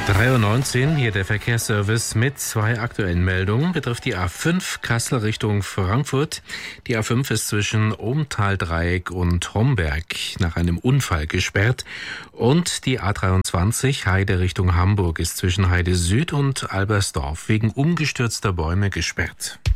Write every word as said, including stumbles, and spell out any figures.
drei Uhr neunzehn, hier der Verkehrsservice mit zwei aktuellen Meldungen. Betrifft die A fünf Kassel Richtung Frankfurt. Die A fünf ist zwischen Obenthal-Dreieck und Homberg nach einem Unfall gesperrt. Und die A dreiundzwanzig Heide Richtung Hamburg ist zwischen Heide Süd und Albersdorf wegen umgestürzter Bäume gesperrt.